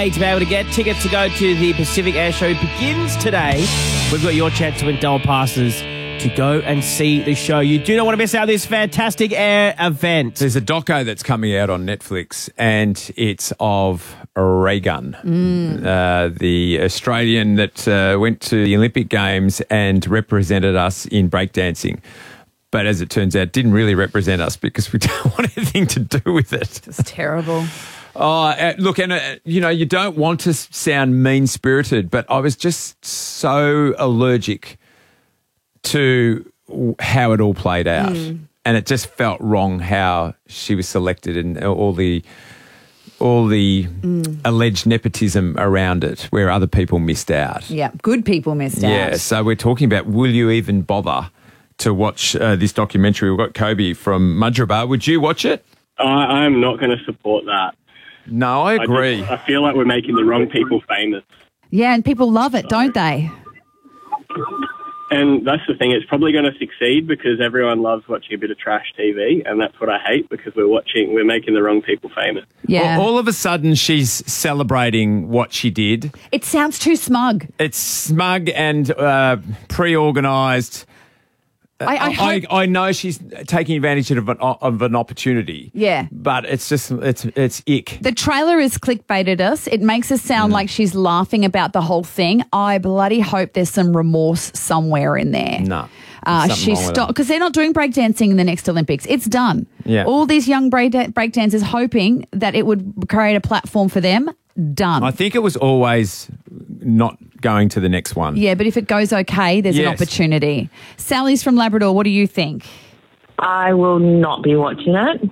To be able to get tickets to go to the Pacific Air Show begins today. We've got your chance to win double passes to go and see the show. You do not want to miss out this fantastic air event. There's a doco that's coming out on Netflix, and it's of Reagan, the Australian that went to the Olympic Games and represented us in breakdancing. But as it turns out, didn't really represent us because we don't want anything to do with it. It's terrible. Look, and you don't want to sound mean-spirited, but I was just so allergic to how it all played out. And it just felt wrong how she was selected and all the alleged nepotism around it where other people missed out. Yeah, good people missed out. Yeah, so we're talking about will you even bother to watch this documentary? We've got Kobe from Mudgeeraba. Would you watch it? I'm not going to support that. No, I agree. I feel like we're making the wrong people famous. Yeah, and people love it, don't they? And that's the thing. It's probably going to succeed because everyone loves watching a bit of trash TV, and that's what I hate because we're making the wrong people famous. Yeah. All of a sudden, she's celebrating what she did. It sounds too smug. It's smug and pre-organised. I know she's taking advantage of an opportunity. Yeah. But it's just, it's ick. The trailer has clickbaited us. It makes us sound like she's laughing about the whole thing. I bloody hope there's some remorse somewhere in there. No. She stopped because they're not doing breakdancing in the next Olympics. It's done. Yeah. All these young breakdancers hoping that it would create a platform for them. Done. I think it was always not going to the next one. Yeah, but if it goes okay, there's an opportunity. Sally's from Labrador. What do you think? I will not be watching it.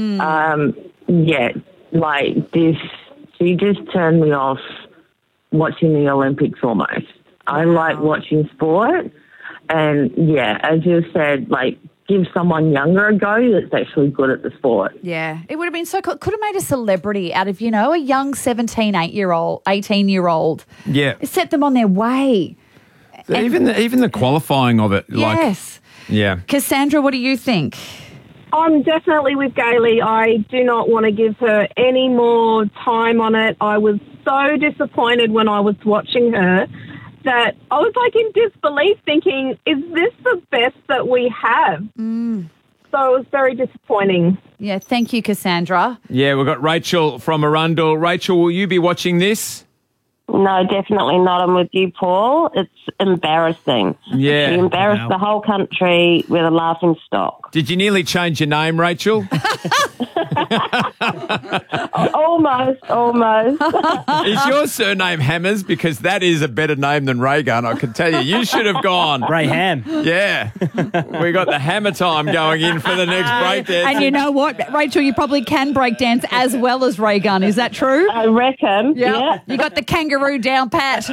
Like this, she just turned me off watching the Olympics almost. I like watching sport. And, as you said, like, give someone younger a go that's actually good at the sport. Yeah, it would have been so cool. Could have made a celebrity out of, a young 17, 18-year-old. Yeah. Set them on their way. Even the qualifying of it. Yes. Yeah. Cassandra, what do you think? I'm definitely with Gailey. I do not want to give her any more time on it. I was so disappointed when I was watching her that I was like in disbelief thinking, is this the best that we have? So it was very disappointing. Yeah, thank you, Cassandra. Yeah, we've got Rachel from Arundel. Rachel, will you be watching this? No, definitely not. I'm with you, Paul. It's embarrassing. Yeah. You embarrassed the whole country with a laughing stock. Did you nearly change your name, Rachel? Almost. Is your surname Hammers? Because that is a better name than Raygun, I can tell you. You should have gone. Ray Ham. Yeah. We got the hammer time going in for the next breakdance. And you know what, Rachel, you probably can breakdance as well as Ray Gun. Is that true? I reckon. Yeah. You got the kangaroo down pat.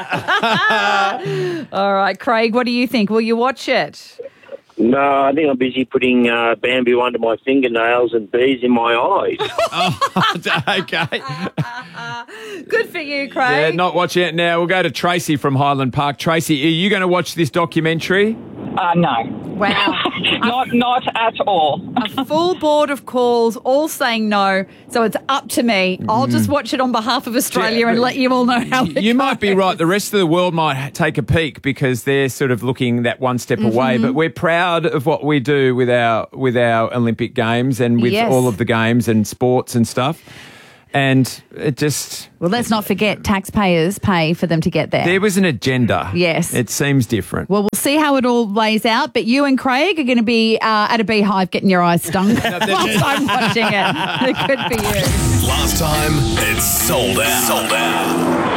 All right, Craig, what do you think? Will you watch it? No, I think I'm busy putting bamboo under my fingernails and bees in my eyes. Okay. Good for you, Yeah, Craig. not watching it now. We'll go to Tracy from Highland Park. Tracy, are you going to watch this documentary? No. Wow. Not at all. A full board of calls, all saying no. So it's up to me. I'll just watch it on behalf of Australia and let you all know how it You might be goes. right. The rest of the world might take a peek because they're sort of looking that one step away. But we're proud of what we do with our Olympic Games and with all of the games and sports and stuff. And it just... Well, let's not forget taxpayers pay for them to get there. There was an agenda. Yes. It seems different. Well, we'll see how it all lays out. But you and Craig are going to be at a beehive getting your eyes stung whilst I'm watching it. It could be you. Last time, it's sold out. Sold out.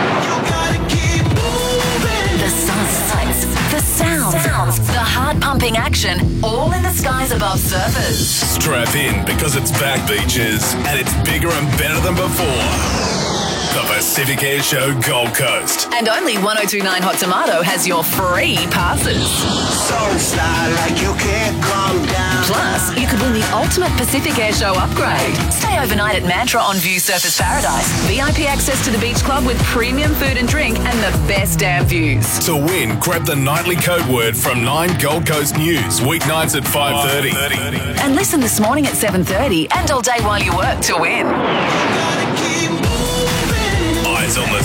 The sights, the sounds, the heart-pumping action, all in the skies above surfers. Strap in because it's back, beaches, and it's bigger and better than before. The Pacific Air Show Gold Coast. And only 102.9 Hot Tomato has your free passes. Like you can't calm down. Plus, you could win the ultimate Pacific Air Show upgrade. Stay overnight at Mantra on View Surfers Paradise. VIP access to the beach club with premium food and drink and the best damn views. To win, grab the nightly code word from 9 Gold Coast News, weeknights at 5:30. And listen this morning at 7:30 and all day while you work to win. Keep moving.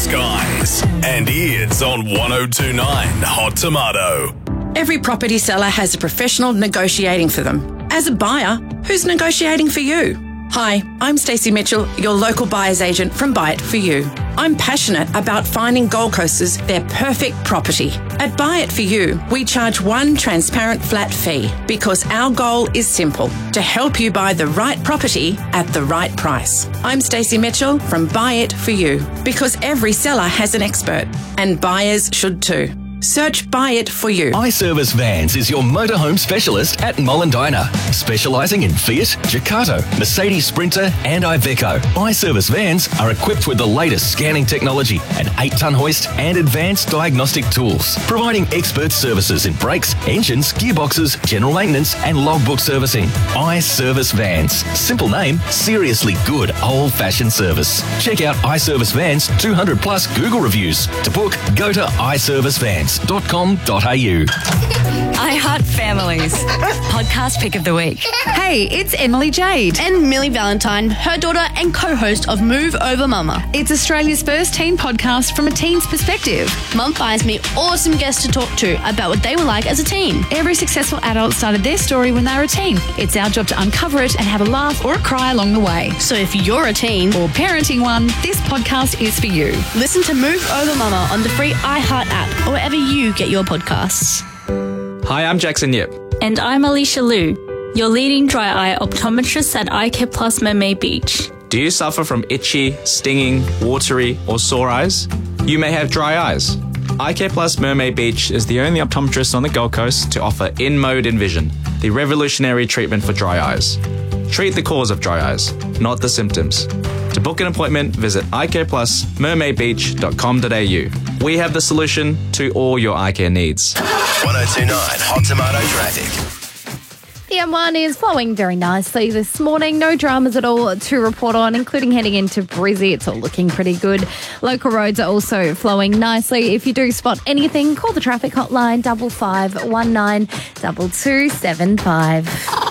skies and ears on 102.9 Hot Tomato. Every property seller has a professional negotiating for them. As a buyer, who's negotiating for you? Hi, I'm Stacey Mitchell, your local buyer's agent from Buy It For You. I'm passionate about finding Gold Coasters their perfect property. At Buy It For You, we charge one transparent flat fee because our goal is simple, to help you buy the right property at the right price. I'm Stacey Mitchell from Buy It For You because every seller has an expert and buyers should too. Search Buy It For You. iService Vans is your motorhome specialist at Mollendina, specialising in Fiat, Ducato, Mercedes Sprinter and Iveco. iService Vans are equipped with the latest scanning technology, an 8-ton hoist and advanced diagnostic tools, providing expert services in brakes, engines, gearboxes, general maintenance and logbook servicing. iService Vans. Simple name, seriously good old-fashioned service. Check out iService Vans 200 plus Google reviews. To book, go to iServiceVans.com.au. I Heart Families. Podcast pick of the week. Hey, it's Emily Jade. And Millie Valentine, her daughter and co-host of Move Over Mama. It's Australia's first teen podcast from a teen's perspective. Mum finds me awesome guests to talk to about what they were like as a teen. Every successful adult started their story when they were a teen. It's our job to uncover it and have a laugh or a cry along the way. So if you're a teen or parenting one, this podcast is for you. Listen to Move Over Mama on the free iHeart app or wherever you get your podcasts. Hi, I'm Jackson Yip. And I'm Alicia Liu, your leading dry eye optometrist at Eye Care Plus Mermaid Beach. Do you suffer from itchy, stinging, watery, or sore eyes? You may have dry eyes. Eye Care Plus Mermaid Beach is the only optometrist on the Gold Coast to offer InMode Envision, the revolutionary treatment for dry eyes. Treat the cause of dry eyes, not the symptoms. To book an appointment, visit eyecareplusmermaidbeach.com.au. We have the solution to all your eye care needs. 102.9 Hot Tomato traffic. The M1 is flowing very nicely this morning. No dramas at all to report on, including heading into Brizzy. It's all looking pretty good. Local roads are also flowing nicely. If you do spot anything, call the traffic hotline 5519 2275.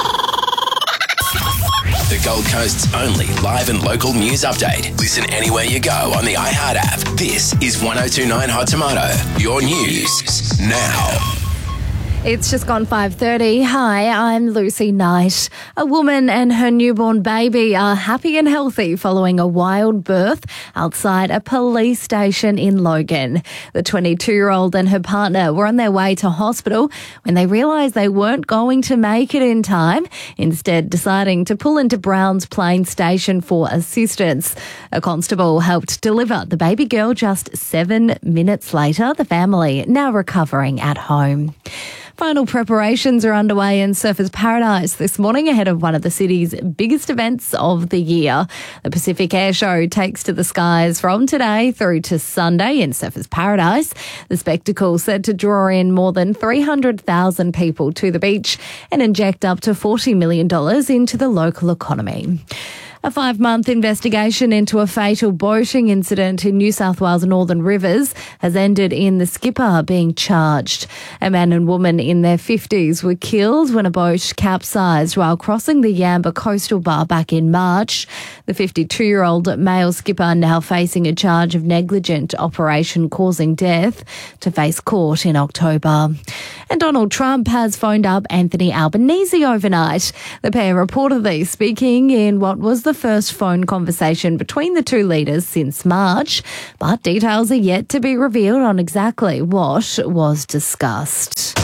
The Gold Coast's only live and local news update. Listen anywhere you go on the iHeart app. This is 102.9 Hot Tomato. Your news now. It's just gone 5:30. Hi, I'm Lucy Knight. A woman and her newborn baby are happy and healthy following a wild birth outside a police station in Logan. The 22-year-old and her partner were on their way to hospital when they realised they weren't going to make it in time, instead deciding to pull into Browns Plains Station for assistance. A constable helped deliver the baby girl just 7 minutes later. The family now recovering at home. Final preparations are underway in Surfers Paradise this morning ahead of one of the city's biggest events of the year. The Pacific Air Show takes to the skies from today through to Sunday in Surfers Paradise. The spectacle said to draw in more than 300,000 people to the beach and inject up to $40 million into the local economy. A 5-month investigation into a fatal boating incident in New South Wales Northern Rivers has ended in the skipper being charged. A man and woman in their 50s were killed when a boat capsized while crossing the Yamba coastal bar back in March. The 52-year-old male skipper, now facing a charge of negligent operation causing death, to face court in October. And Donald Trump has phoned up Anthony Albanese overnight. The pair reportedly speaking in what was the first phone conversation between the two leaders since March, but details are yet to be revealed on exactly what was discussed.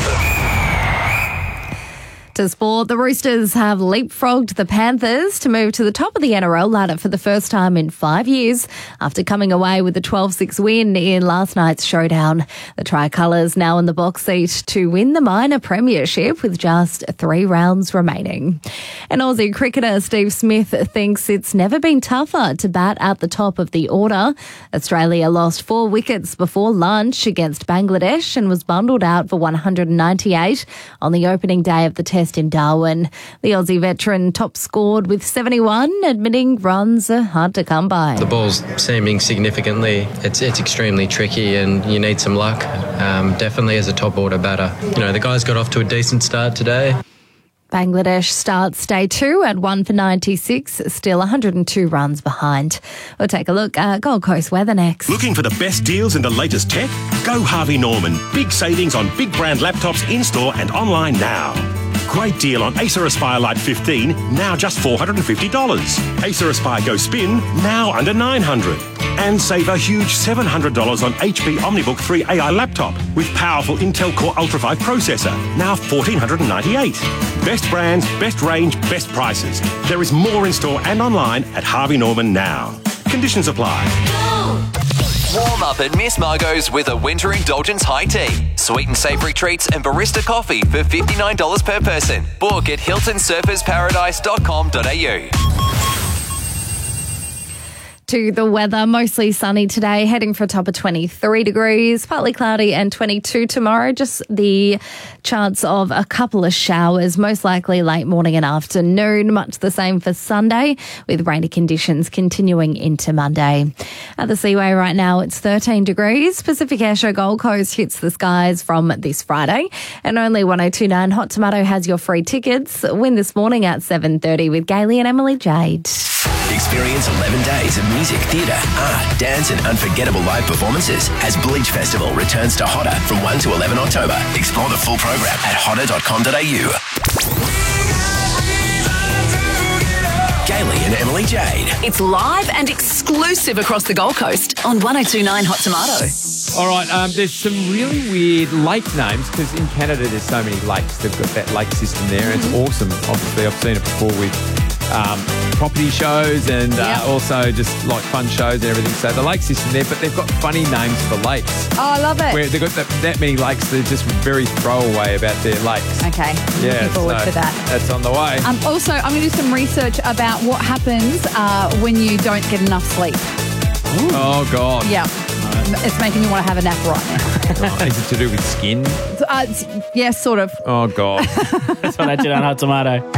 To sport, the Roosters have leapfrogged the Panthers to move to the top of the NRL ladder for the first time in 5 years after coming away with a 12-6 win in last night's showdown. The Tricolours now in the box seat to win the minor premiership with just 3 rounds remaining. And Aussie cricketer Steve Smith thinks it's never been tougher to bat at the top of the order. Australia lost 4 wickets before lunch against Bangladesh and was bundled out for 198 on the opening day of the Test in Darwin. The Aussie veteran top scored with 71, admitting runs are hard to come by. The ball's seaming significantly. It's extremely tricky and you need some luck, definitely as a top order batter. You know, the guys got off to a decent start today. Bangladesh starts day 2 at 1 for 96, still 102 runs behind. We'll take a look at Gold Coast weather next. Looking for the best deals and the latest tech? Go Harvey Norman. Big savings on big brand laptops in-store and online now. Great deal on Acer Aspire Lite 15, now just $450. Acer Aspire Go Spin, now under $900. And save a huge $700 on HP OmniBook 3 AI laptop with powerful Intel Core Ultra 5 processor, now $1,498. Best brands, best range, best prices. There is more in store and online at Harvey Norman now. Conditions apply. Warm up at Miss Margot's with a winter indulgence high tea. Sweet and savoury treats and barista coffee for $59 per person. Book at hiltonsurfersparadise.com.au. To the weather, mostly sunny today, heading for a top of 23 degrees, partly cloudy and 22 tomorrow. Just the chance of a couple of showers, most likely late morning and afternoon. Much the same for Sunday, with rainy conditions continuing into Monday. At the Seaway right now, it's 13 degrees. Pacific Airshow Gold Coast hits the skies from this Friday. And only 1029 Hot Tomato has your free tickets. Win this morning at 7:30 with Gailey and Emily Jade. Experience 11 days of music, theatre, art, dance and unforgettable live performances as Bleach Festival returns to Hotter from 1 to 11 October. Explore the full program at hotter.com.au. Gailey and Emily Jade. It's live and exclusive across the Gold Coast on 1029 Hot Tomato. All right, there's some really weird lake names because in Canada there's so many lakes. They've got that lake system there. It's awesome. Obviously, I've seen it before with property shows and also just like fun shows and everything. So the lake system there, but they've got funny names for lakes. Oh, I love it. Where they've got that many lakes, they're just very throwaway about their lakes. Okay, looking forward to that. That's on the way. Also, I'm going to do some research about what happens when you don't get enough sleep. Ooh. Oh, God. Yeah. It's making you want to have a nap right now. Is it to do with skin? Yes, sort of. Oh, God. That's what I did on Hot Tomato.